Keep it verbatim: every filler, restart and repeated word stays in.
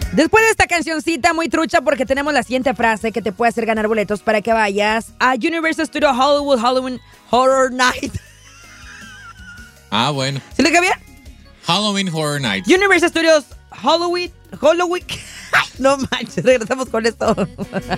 Después de esta cancioncita muy trucha, porque tenemos la siguiente frase que te puede hacer ganar boletos para que vayas a Universal Studios Hollywood Halloween Horror Night. Ah, bueno. ¿Sí lo dije bien? Halloween Horror Night. Universal Studios Halloween, Halloween. No manches, regresamos con esto.